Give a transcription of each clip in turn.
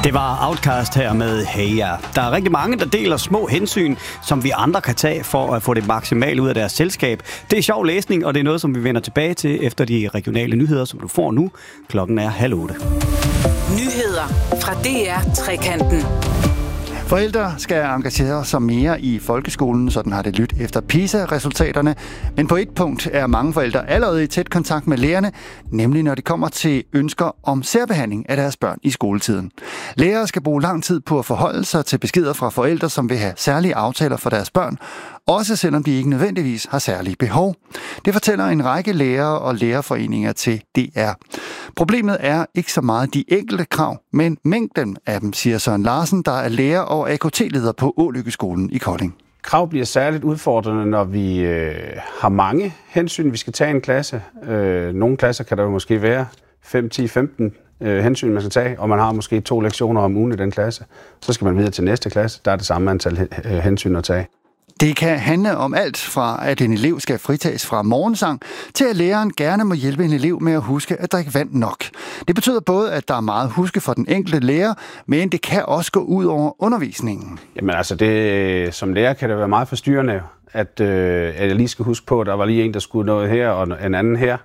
Det var Outcast her med Hey Ya. Der er rigtig mange, der deler små hensyn, som vi andre kan tage for at få det maksimale ud af deres selskab. Det er sjov læsning, og det er noget, som vi vender tilbage til efter de regionale nyheder, som du får nu. Klokken er 7:30. Nyheder fra DR Trekanten. Forældre skal engagere sig mere i folkeskolen, sådan har det lyttet efter PISA-resultaterne. Men på et punkt er mange forældre allerede i tæt kontakt med lærerne, nemlig når det kommer til ønsker om særbehandling af deres børn i skoletiden. Lærere skal bruge lang tid på at forholde sig til beskeder fra forældre, som vil have særlige aftaler for deres børn, også selvom de ikke nødvendigvis har særlige behov. Det fortæller en række lærere og lærerforeninger til DR. Problemet er ikke så meget de enkelte krav, men mængden af dem, siger Søren Larsen, der er lærer og AKT-leder på Ålykkeskolen i Kolding. Krav bliver særligt udfordrende, når vi har mange hensyn, vi skal tage i en klasse. Nogle klasser kan der jo måske være 5, 10, 15 hensyn, man skal tage, og man har måske 2 lektioner om ugen i den klasse. Så skal man videre til næste klasse, der er det samme antal hensyn at tage. Det kan handle om alt fra, at en elev skal fritages fra morgensang, til at læreren gerne må hjælpe en elev med at huske at drikke vand nok. Det betyder både, at der er meget at huske for den enkelte lærer, men det kan også gå ud over undervisningen. Jamen altså, som lærer kan det være meget forstyrrende, at jeg lige skal huske på, at der var lige en, der skulle noget her, og en anden her.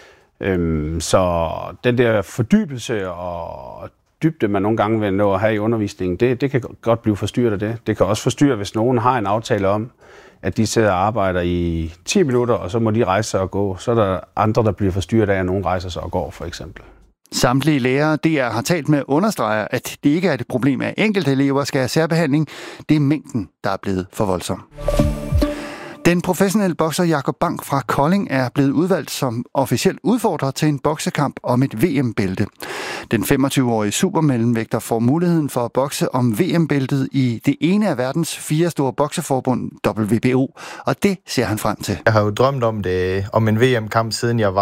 Så den der fordybelse og dybde, man nogle gange vil nå at have i undervisningen, det kan godt blive forstyrret af det. Det kan også forstyrre, hvis nogen har en aftale om, at de sidder og arbejder i 10 minutter, og så må de rejse sig og gå. Så er der andre, der bliver forstyrret af, at nogen rejser sig og går, for eksempel. Samtlige lærere, DR har talt med, understreger, at det ikke er et problem, at enkelte elever skal have særbehandling. Det er mængden, der er blevet for voldsom. Den professionelle bokser Jakob Bank fra Kolding er blevet udvalgt som officiel udfordrer til en boksekamp om et VM-bælte. Den 25-årige supermellemvægter får muligheden for at bokse om VM-bæltet i det ene af verdens 4 store bokseforbund, WBO, og det ser han frem til. Jeg har jo drømt om en VM-kamp, siden jeg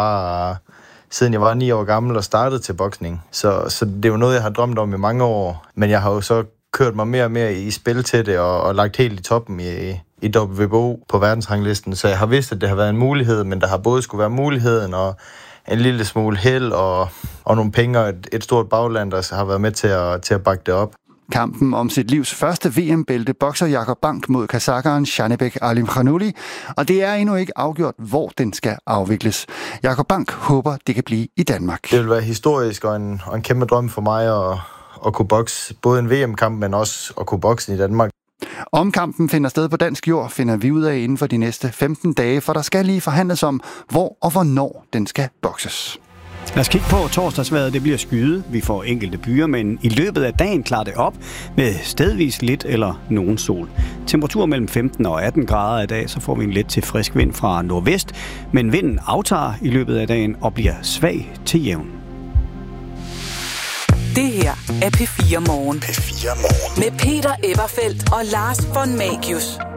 var 9 år gammel og startede til boksning. Så det er jo noget, jeg har drømt om i mange år, men jeg har jo så kørt mig mere og mere i spil til det og lagt helt i toppen i WBO på verdensranglisten. Så jeg har vidst, at det har været en mulighed, men der har både skulle være muligheden og en lille smule held og nogle penge og et stort bagland, der har været med til at bakke det op. Kampen om sit livs første VM-bælte bokser Jakob Bank mod kasakeren Shanebek Alimkhanuli, og det er endnu ikke afgjort, hvor den skal afvikles. Jakob Bank håber, det kan blive i Danmark. Det vil være historisk og en kæmpe drøm for mig at kunne bokse både en VM-kamp, men også at kunne bokse i Danmark. Om kampen finder sted på dansk jord, finder vi ud af inden for de næste 15 dage, for der skal lige forhandles om, hvor og hvornår den skal bokses. Lad os kigge på torsdagsvejret. Det bliver skyet. Vi får enkelte byer, men i løbet af dagen klarer det op med stedvis lidt eller nogen sol. Temperatur mellem 15 og 18 grader i dag, så får vi en let til frisk vind fra nordvest, men vinden aftager i løbet af dagen og bliver svag til jævn. Det her er P4 Morgen. P4 Morgen. Med Peter Eberfeldt og Lars von Magius.